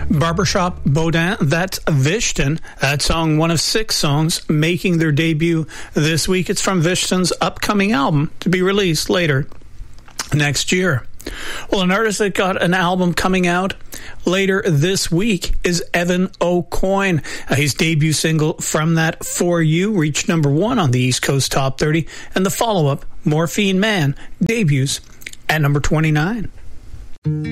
Barbershop Baudin, that's Vishton. That song, one of 6 songs making their debut this week. It's from Vishton's upcoming album to be released later next year. Well, an artist that got an album coming out later this week is Evan O'Coin. His debut single from that, For You, reached number 1 on the East Coast Top 30, and the follow-up, Morphine Man, debuts at number 29.